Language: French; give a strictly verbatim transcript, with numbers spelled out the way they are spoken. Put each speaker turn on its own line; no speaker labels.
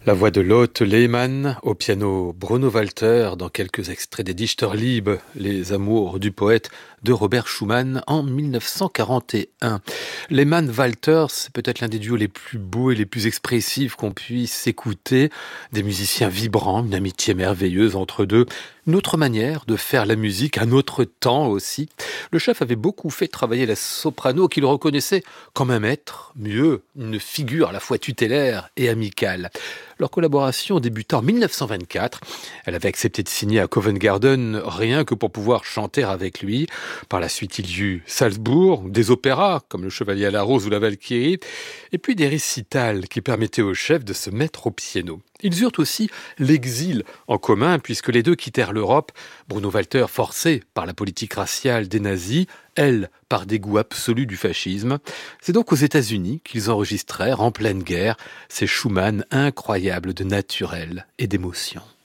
La voix de Lotte Lehmann, au piano Bruno Walter, dans quelques extraits des Dichterliebe, les amours du poète de Robert Schumann en mille neuf cent quarante et un. Lehmann-Walter, c'est peut-être l'un des duos les plus beaux et les plus expressifs qu'on puisse écouter. Des musiciens vibrants, une amitié merveilleuse entre deux, une autre manière de faire la musique, un autre temps aussi. Le chef avait beaucoup fait travailler la soprano qu'il reconnaissait comme un maître, mieux, une figure à la fois tutélaire et amicale. Leur collaboration débuta en mille neuf cent vingt-quatre. Elle avait accepté de signer à Covent Garden rien que pour pouvoir chanter avec lui. Par la suite, il y eut Salzbourg, des opéras comme Le Chevalier à la Rose ou La Valkyrie, et puis des récitals qui permettaient au chef de se mettre au piano. Ils eurent aussi l'exil en commun puisque les deux quittèrent l'Europe, Bruno Walter forcé par la politique raciale des nazis, elle par dégoût absolu du fascisme. C'est donc aux États-Unis qu'ils enregistrèrent en pleine guerre ces Schumann incroyables de naturel et d'émotion.